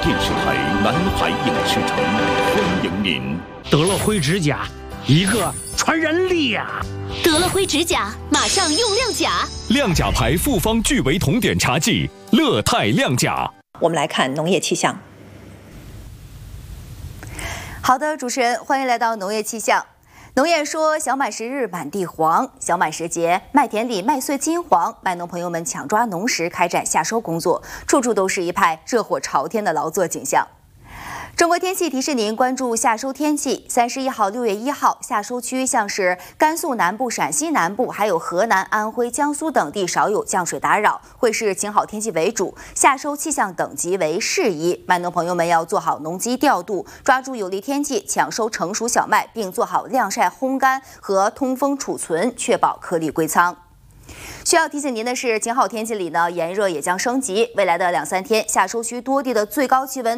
电视台南海影视城欢迎您。 得了灰指甲，一个传染力呀！ 得了灰指甲，马上用亮甲。 亮甲牌复方聚维酮碘茶剂，乐泰亮甲。 我们来看农业气象。好的，主持人，欢迎来到农业气象。农业说，小满10日满地黄，小满10节，麦田里麦穗金黄，麦农朋友们抢抓农时，开展夏收工作，处处都是一派热火朝天的劳作景象。中国天气提示您关注夏收天气。31号、6月1号，夏收区像是甘肃南部、陕西南部，还有河南、安徽、江苏等地少有降水打扰，会是晴好天气为主。夏收气象等级为适宜，麦农朋友们要做好农机调度，抓住有利天气抢收成熟小麦，并做好晾晒、烘干和通风储存，确保颗粒归仓。需要提醒您的是，晴好天气里呢，炎热也将升级。未来的2、3天，夏收区多地的最高气温